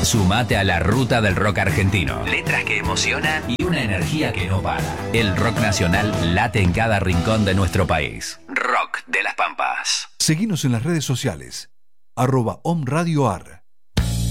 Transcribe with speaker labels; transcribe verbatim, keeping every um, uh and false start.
Speaker 1: Sumate a la ruta del rock argentino. Letras que emocionan y una energía que no para. El rock nacional late en cada rincón de nuestro país. Rock de las Pampas.
Speaker 2: Seguinos en las redes sociales. Arroba Om Radio Ar.